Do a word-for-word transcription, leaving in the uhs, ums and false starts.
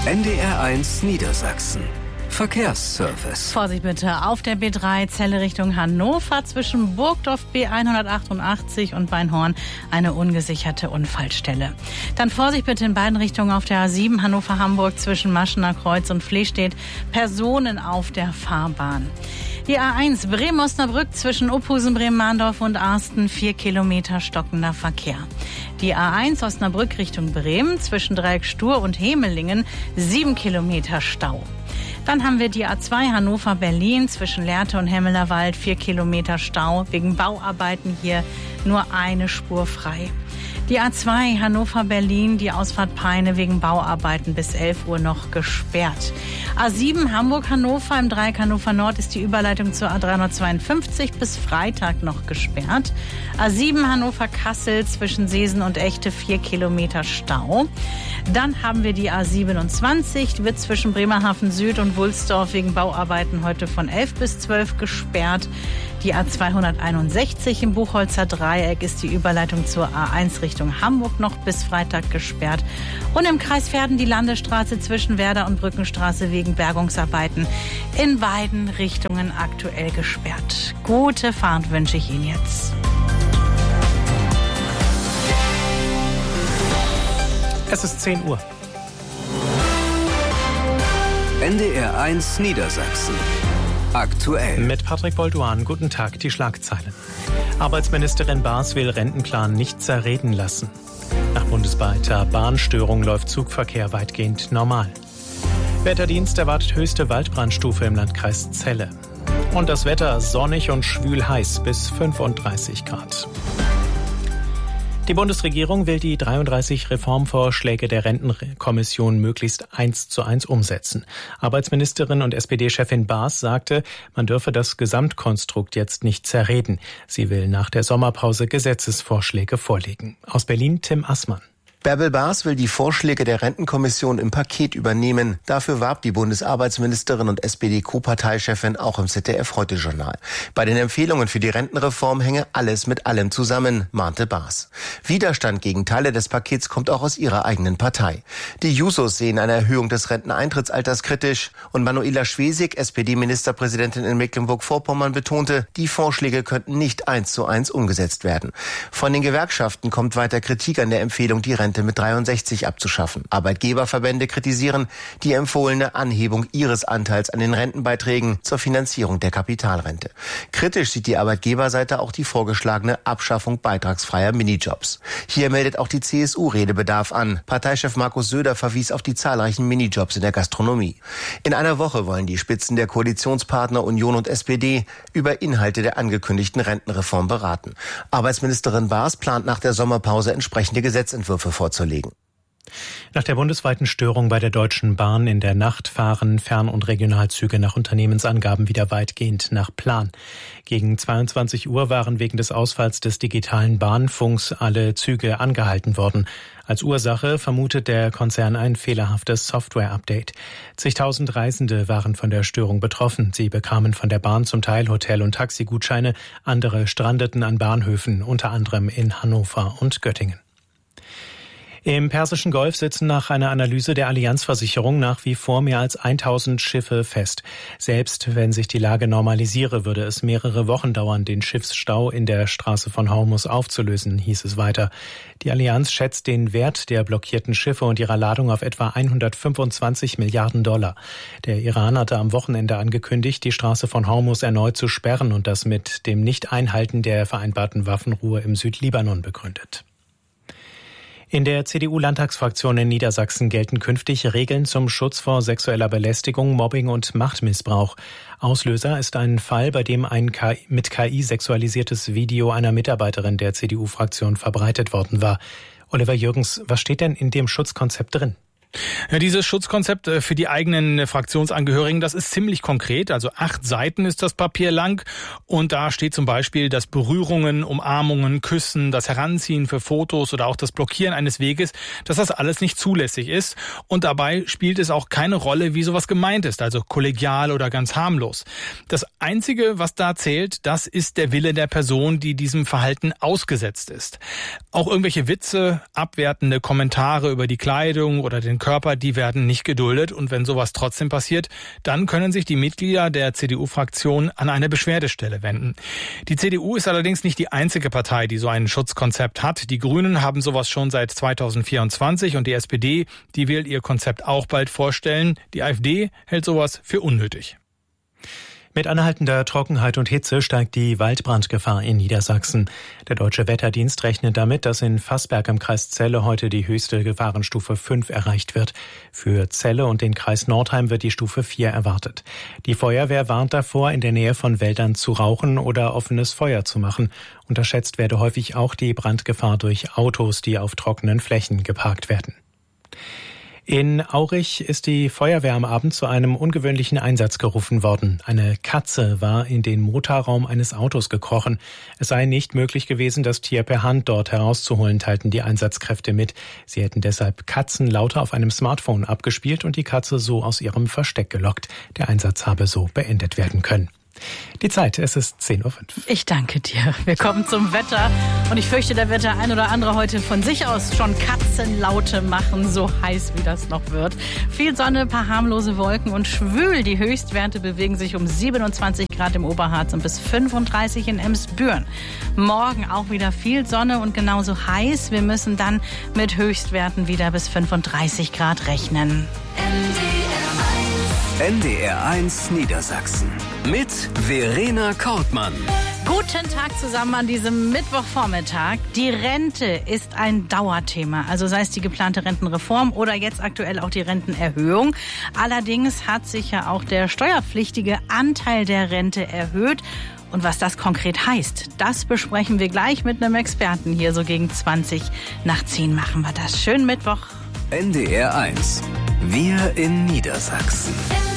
N D R eins Niedersachsen. Verkehrsservice. Vorsicht bitte auf der B drei Celle Richtung Hannover zwischen Burgdorf B hundertachtundachtzig und Weinhorn eine ungesicherte Unfallstelle. Dann Vorsicht bitte in beiden Richtungen auf der A sieben Hannover-Hamburg zwischen Maschener Kreuz und Flehstedt. Personen auf der Fahrbahn. Die A eins Bremen-Osnabrück zwischen Uphusen, Bremen-Mahndorf und Arsten, vier Kilometer stockender Verkehr. Die A eins Osnabrück Richtung Bremen zwischen Dreieck Stur und Hemelingen, sieben Kilometer Stau. Dann haben wir die A zwei Hannover-Berlin zwischen Lehrte und Hemmelerwald, vier Kilometer Stau. Wegen Bauarbeiten hier nur eine Spur frei. Die A zwei Hannover-Berlin, die Ausfahrt Peine wegen Bauarbeiten bis elf Uhr noch gesperrt. A sieben Hamburg-Hannover im Dreieck Hannover Nord ist die Überleitung zur A dreihundertzweiundfünfzig bis Freitag noch gesperrt. A sieben Hannover-Kassel zwischen Seesen und Echte, vier Kilometer Stau. Dann haben wir die A siebenundzwanzig, die wird zwischen Bremerhaven Süd und Wulsdorf wegen Bauarbeiten heute von elf bis zwölf gesperrt. Die A zweihunderteinundsechzig im Buchholzer Dreieck ist die Überleitung zur A eins Richtung Hamburg noch bis Freitag gesperrt. Und im Kreis Verden die Landesstraße zwischen Werder und Brückenstraße wegen Bergungsarbeiten in beiden Richtungen aktuell gesperrt. Gute Fahrt wünsche ich Ihnen jetzt. Es ist zehn Uhr. N D R eins Niedersachsen. Aktuell. Mit Patrick Bolduan, guten Tag, die Schlagzeilen. Arbeitsministerin Baas will Rentenplan nicht zerreden lassen. Nach bundesweiter Bahnstörung läuft Zugverkehr weitgehend normal. Wetterdienst erwartet höchste Waldbrandstufe im Landkreis Celle. Und das Wetter sonnig und schwül heiß bis fünfunddreißig Grad. Die Bundesregierung will die dreiunddreißig Reformvorschläge der Rentenkommission möglichst eins zu eins umsetzen. Arbeitsministerin und S P D-Chefin Baas sagte, man dürfe das Gesamtkonstrukt jetzt nicht zerreden. Sie will nach der Sommerpause Gesetzesvorschläge vorlegen. Aus Berlin Tim Assmann. Bärbel Baas will die Vorschläge der Rentenkommission im Paket übernehmen. Dafür warb die Bundesarbeitsministerin und S P D-Co-Parteichefin auch im Z D F-Heute-Journal. Bei den Empfehlungen für die Rentenreform hänge alles mit allem zusammen, mahnte Baas. Widerstand gegen Teile des Pakets kommt auch aus ihrer eigenen Partei. Die Jusos sehen eine Erhöhung des Renteneintrittsalters kritisch und Manuela Schwesig, S P D-Ministerpräsidentin in Mecklenburg-Vorpommern, betonte, die Vorschläge könnten nicht eins zu eins umgesetzt werden. Von den Gewerkschaften kommt weiter Kritik an der Empfehlung, die Rente mit dreiundsechzig abzuschaffen. Arbeitgeberverbände kritisieren die empfohlene Anhebung ihres Anteils an den Rentenbeiträgen zur Finanzierung der Kapitalrente. Kritisch sieht die Arbeitgeberseite auch die vorgeschlagene Abschaffung beitragsfreier Minijobs. Hier meldet auch die C S U Redebedarf an. Parteichef Markus Söder verwies auf die zahlreichen Minijobs in der Gastronomie. In einer Woche wollen die Spitzen der Koalitionspartner Union und S P D über Inhalte der angekündigten Rentenreform beraten. Arbeitsministerin Baas plant nach der Sommerpause entsprechende Gesetzentwürfe vorzulegen. Nach der bundesweiten Störung bei der Deutschen Bahn in der Nacht fahren Fern- und Regionalzüge nach Unternehmensangaben wieder weitgehend nach Plan. Gegen zweiundzwanzig Uhr waren wegen des Ausfalls des digitalen Bahnfunks alle Züge angehalten worden. Als Ursache vermutet der Konzern ein fehlerhaftes Software-Update. Zigtausend Reisende waren von der Störung betroffen. Sie bekamen von der Bahn zum Teil Hotel- und Taxigutscheine. Andere strandeten an Bahnhöfen, unter anderem in Hannover und Göttingen. Im Persischen Golf sitzen nach einer Analyse der Allianz-Versicherung nach wie vor mehr als tausend Schiffe fest. Selbst wenn sich die Lage normalisiere, würde es mehrere Wochen dauern, den Schiffsstau in der Straße von Hormuz aufzulösen, hieß es weiter. Die Allianz schätzt den Wert der blockierten Schiffe und ihrer Ladung auf etwa hundertfünfundzwanzig Milliarden Dollar. Der Iran hatte am Wochenende angekündigt, die Straße von Hormuz erneut zu sperren und das mit dem Nicht-Einhalten der vereinbarten Waffenruhe im Südlibanon begründet. In der C D U-Landtagsfraktion in Niedersachsen gelten künftig Regeln zum Schutz vor sexueller Belästigung, Mobbing und Machtmissbrauch. Auslöser ist ein Fall, bei dem ein mit K I sexualisiertes Video einer Mitarbeiterin der C D U-Fraktion verbreitet worden war. Oliver Jürgens, was steht denn in dem Schutzkonzept drin? Ja, dieses Schutzkonzept für die eigenen Fraktionsangehörigen, das ist ziemlich konkret. Also acht Seiten ist das Papier lang und da steht zum Beispiel, dass Berührungen, Umarmungen, Küssen, das Heranziehen für Fotos oder auch das Blockieren eines Weges, dass das alles nicht zulässig ist. Und dabei spielt es auch keine Rolle, wie sowas gemeint ist, also kollegial oder ganz harmlos. Das Einzige, was da zählt, das ist der Wille der Person, die diesem Verhalten ausgesetzt ist. Auch irgendwelche Witze, abwertende Kommentare über die Kleidung oder den eigenen Körper, die werden nicht geduldet. Und wenn sowas trotzdem passiert, dann können sich die Mitglieder der C D U-Fraktion an eine Beschwerdestelle wenden. Die C D U ist allerdings nicht die einzige Partei, die so ein Schutzkonzept hat. Die Grünen haben sowas schon seit zweitausendvierundzwanzig und die S P D, die will ihr Konzept auch bald vorstellen. Die AfD hält sowas für unnötig. Mit anhaltender Trockenheit und Hitze steigt die Waldbrandgefahr in Niedersachsen. Der Deutsche Wetterdienst rechnet damit, dass in Vassberg im Kreis Celle heute die höchste Gefahrenstufe fünf erreicht wird. Für Celle und den Kreis Nordheim wird die Stufe vier erwartet. Die Feuerwehr warnt davor, in der Nähe von Wäldern zu rauchen oder offenes Feuer zu machen. Unterschätzt werde häufig auch die Brandgefahr durch Autos, die auf trockenen Flächen geparkt werden. In Aurich ist die Feuerwehr am Abend zu einem ungewöhnlichen Einsatz gerufen worden. Eine Katze war in den Motorraum eines Autos gekrochen. Es sei nicht möglich gewesen, das Tier per Hand dort herauszuholen, teilten die Einsatzkräfte mit. Sie hätten deshalb Katzenlaute auf einem Smartphone abgespielt und die Katze so aus ihrem Versteck gelockt. Der Einsatz habe so beendet werden können. Die Zeit, es ist zehn Uhr fünf. Ich danke dir. Wir kommen zum Wetter. Und ich fürchte, da wird der ein oder andere heute von sich aus schon Katzenlaute machen, so heiß wie das noch wird. Viel Sonne, paar harmlose Wolken und schwül. Die Höchstwerte bewegen sich um siebenundzwanzig Grad im Oberharz und bis fünfunddreißig in Emsbüren. Morgen auch wieder viel Sonne und genauso heiß. Wir müssen dann mit Höchstwerten wieder bis fünfunddreißig Grad rechnen. N D R eins Niedersachsen mit Verena Kortmann. Guten Tag zusammen an diesem Mittwochvormittag. Die Rente ist ein Dauerthema, also sei es die geplante Rentenreform oder jetzt aktuell auch die Rentenerhöhung. Allerdings hat sich ja auch der steuerpflichtige Anteil der Rente erhöht. Und was das konkret heißt, das besprechen wir gleich mit einem Experten hier. So gegen zwanzig nach zehn machen wir das. Schönen Mittwoch. N D R eins. Wir in Niedersachsen.